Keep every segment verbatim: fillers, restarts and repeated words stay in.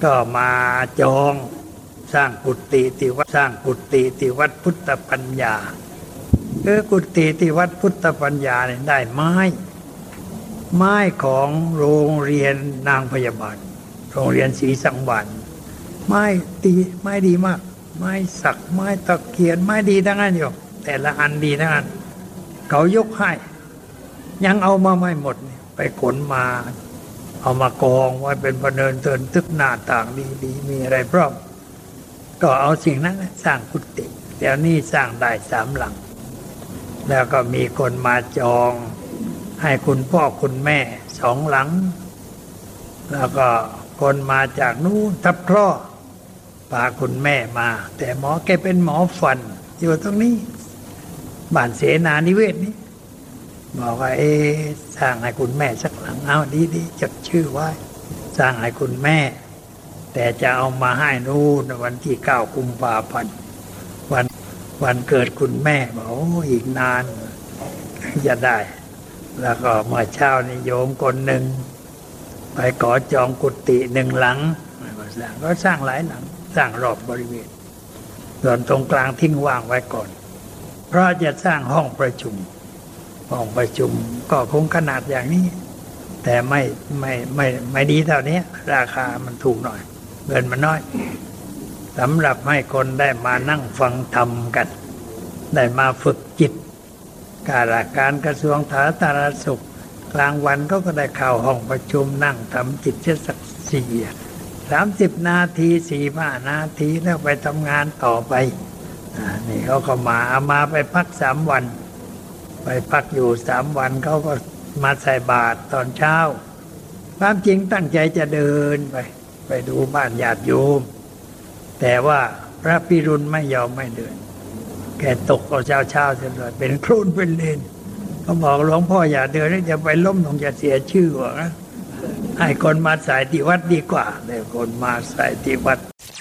ก็มาจองสร้างกุฏิที่วัดสร้างกุฏิที่วัดพุทธปัญญาคือกุฏิที่วัดพุทธปัญญาเนี่ยได้ไม้ไม้ของโรงเรียนนางพยาบาลโรงเรียนศรีสังวาลไม้ดีไม้ดีมากไม้สักไม้ตะเคียนไม้ดีทั้งนั้นอยู่แต่ละอันดีทั้งนั้นเขายกให้ยังเอามาไม่หมดไปขนมาเอามากองไว้เป็นพเนินเทินทึกหน้าต่างดีๆมีอะไรพร้อมก็เอาสิ่งนั้นสร้างกุฏิเดี๋ยวนี้สร้างได้สามหลังแล้วก็มีคนมาจองให้คุณพ่อคุณแม่สองหลังแล้วก็คนมาจากนู้นทับคล้อพาคุณแม่มาแต่หมอแกเป็นหมอฟันอยู่ตรงนี้บ้านเสนานิเวศนี้บอกว่าเอสร้างให้คุณแม่สักหลังเอาดีๆจดชื่อไว้สร้างให้คุณแม่แต่จะเอามาให้นู่นวันที่เก้ากุมภาพันธ์วันวันเกิดคุณแม่บอกโอ้อีกนานจะได้แล้วก็เมื่อเช้านิโยมคนหนึ่งไปขอจองกุฏิหนึ่งหลังก็สร้างก็สร้างหลายหลังสร้างรอบบริเวณส่วนตรงกลางทิ้งว่างไว้ก่อนเพราะจะสร้างห้องประชุมห้องประชุมก็คงขนาดอย่างนี้แต่ไม่ไม่ไม่ไม่ดีเท่านี้ราคามันถูกหน่อยเงินมันน้อยสำหรับให้คนได้มานั่งฟังธรรมกันได้มาฝึกจิตการราชการกระทรวงสาธารณสุขกลางวันก็ก็ได้เข้าห้องประชุมนั่งทำจิตเจตสักสี่สามสิบนาทีสี่ห้านาทีแล้วไปทำงานต่อไปนี่เขาก็มาเอามาไปพักสามวันไปพักอยู่สามวันเขาก็มาใส่บาตรตอนเช้าความจริงตั้งใจจะเดินไปไปดูบ้านญาติโยมแต่ว่าพระพิรุณไม่ยอมไม่เดินแกตกเอาเช้าเช้าเสร็จเลยเป็นโคลนเป็นเลนเขาบอกหลวงพ่ออย่าเดินจะไปล้มลงจะเสียชื่อวะให้คนมาใส่ที่วัดดีกว่าแต่คนมาใส่ที่วัด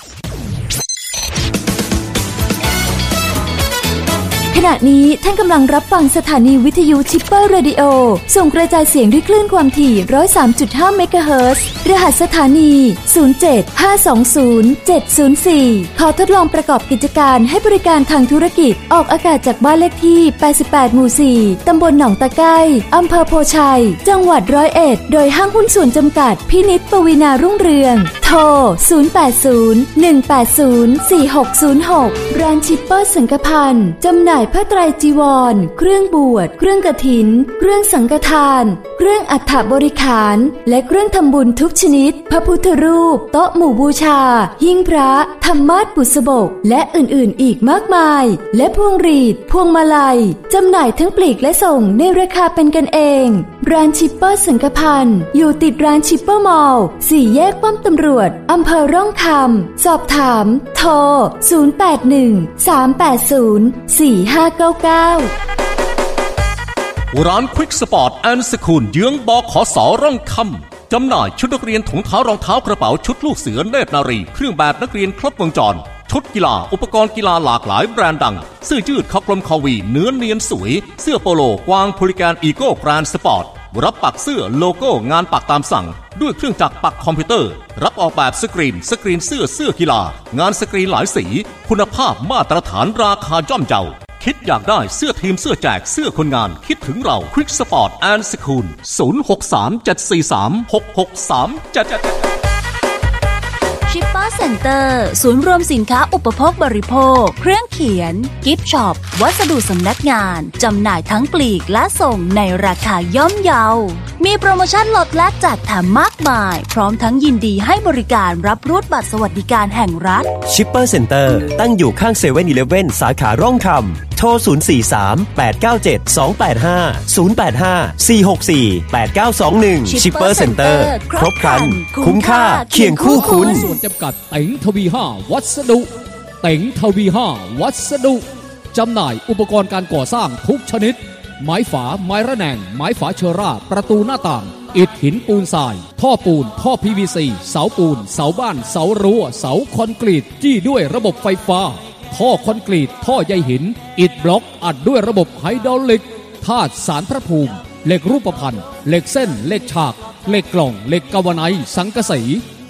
ขณะนี้ท่านกำลังรับฟังสถานีวิทยุชิปเปอร์เรดิโอส่งกระจายเสียงด้วยคลื่นความถี่ หนึ่งร้อยสามจุดห้า เมกะเฮิรตซ์รหัสสถานี ศูนย์ เจ็ด ห้า สอง ศูนย์ เจ็ด ศูนย์ สี่ ขอทดลองประกอบกิจการให้บริการทางธุรกิจออกอากาศจากบ้านเลขที่ แปดสิบแปด หมู่ สี่ ตำบลหนองตะไคร้อำเภอโพชัยจังหวัดร้อยเอ็ดโดยห้างหุ้นส่วนจำกัดพินิจปวีณารุ่งเรืองโทร ศูนย์ แปด ศูนย์ หนึ่ง แปด ศูนย์ สี่ หก ศูนย์ หก ร้านชิปเปอร์สังฆพันธ์จำหน่ายผ้าไตรจีวรเครื่องบวชเครื่องกฐินเครื่องสังฆทานเครื่องอัฐบริขารและเครื่องทำบุญทุกชนิดพระพุทธรูปโต๊ะหมู่บูชาหิ้งพระธรรมาสน์บุษบกและอื่นๆอีกมากมายและพวงหรีดพวงมาลัยจำหน่ายทั้งปลีกและส่งในราคาเป็นกันเองร้านชิปเปอร์สังฆพันธ์อยู่ติดร้านชิปเปอร์มอลล์สี่แยกป้อมตำรวจอำเภอร่องคำสอบถามโทรศูนย์ แปด หนึ่ง สาม แปด ศูนย์ สี่ ห้า เก้า เก้าร้านควิกสปอร์ตแอนด์สคูลเยื้องบขสร่องคำจำหน่ายชุดนักเรียนถุงเท้ารองเท้ากระเป๋าชุดลูกเสือเนตรนารีเครื่องแบบนักเรียนครบวงจรชุดกีฬาอุปกรณ์กีฬาหลากหลายแบรนด์ดังเสื้อยืดคอกลมคอวีเนื้อเนียนสวยเสื้อโปโลกวางพูลิแกนอีโก้แกรนด์สปอร์ตรับปักเสื้อโลโก้งานปักตามสั่งด้วยเครื่องจักรปักคอมพิวเตอร์รับออกแบบสกรีนสกรีนเสื้อเสื้อกีฬางานสกรีนหลายสีคุณภาพมาตรฐานราคาย่อมเยาคิดอยากได้เสื้อทีมเสื้อแจกเสื้อคนงานคิดถึงเรา Quick Sport and School ศูนย์ หก สาม เจ็ด สี่ สาม หก หก สาม เจ็ดชิปเปอร์เซ็นเตอร์ศูนย์รวมสินค้าอุปโภคบริโภคเครื่องเขียนกิฟต์ช็อปวัสดุสำนักงานจำหน่ายทั้งปลีกและส่งในราคาย่อมเยามีโปรโมชั่นลดและจัดแถมมากมายพร้อมทั้งยินดีให้บริการรับรูดบัตรสวัสดิการแห่งรัฐชิปเปอร์เซ็นเตอร์ตั้งอยู่ข้างเซเว่นอีเลฟเว่นสาขาร่องคำโทรศูนย์ สี่ สาม แปด เก้า เจ็ด สอง แปด ห้า ศูนย์ แปด ห้า สี่ หก สี่ แปด เก้า สอง หนึ่ง ชิปเปอร์เซ็นเตอร์ครบครันคุ้มค่าเคียงคู่คุณส่วนจำกัดเต็งทวีห้าวัสดุเต็งทวีห้าวัสดุจำหน่ายอุปกรณ์การก่อสร้างทุกชนิดไม้ฝาไม้ระแนงไม้ฝาเชอร่าประตูหน้าต่างอิฐหินปูนทรายท่อปูนท่อ พี วี ซี เสาปูนเสาบ้านเสารั้วเสาคอนกรีตจี้ด้วยระบบไฟฟ้าท่อคอนกรีตท่อใยหินอิฐบล็อกอัดด้วยระบบไฮดรอลิกธาตุสารพระภูมิเหล็กรูปพรรณเหล็กเส้นเหล็กฉากเหล็กกล่องเหล็กกาวไนท์สังกะสี